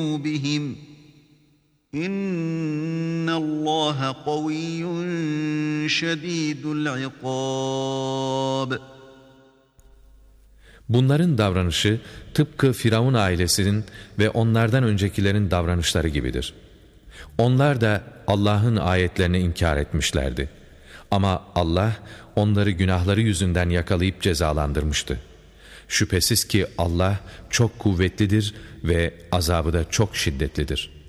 بِهِمْ إِنَّ اللّٰهَ قَوِيٌّ شَد۪يدُ الْعِقَابِ. Bunların davranışı tıpkı Firavun ailesinin ve onlardan öncekilerin davranışları gibidir. Onlar da Allah'ın ayetlerini inkar etmişlerdi. Ama Allah onları günahları yüzünden yakalayıp cezalandırmıştı. Şüphesiz ki Allah çok kuvvetlidir ve azabı da çok şiddetlidir.